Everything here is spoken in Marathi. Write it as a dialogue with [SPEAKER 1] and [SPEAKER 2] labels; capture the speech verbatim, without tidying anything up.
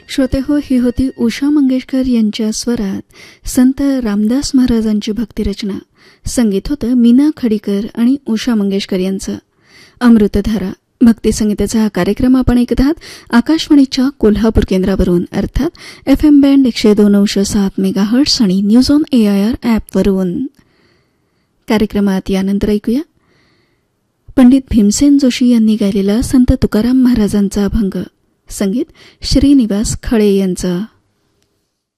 [SPEAKER 1] श्रोते हो, ही होती उषा मंगेशकर यांच्या स्वरात संत रामदास महाराजांची भक्तिरचना. संगीत होतं मीना खडीकर आणि उषा मंगेशकर यांचं. अमृतधारा भक्ती संगीताचा हा कार्यक्रम आपण ऐकत आहात आकाशवाणीच्या कोल्हापूर केंद्रावरून, अर्थात एफ एम बँड एकशे दोन अंश सात मेगा हर्ट्स आणि news on A I R ॲपवरून. कार्यक्रमात यानंतर ऐकूया पंडित भीमसेन जोशी यांनी गायलेला संत तुकाराम महाराजांचा अभंग. संगीत श्रीनिवास खळे यांचं.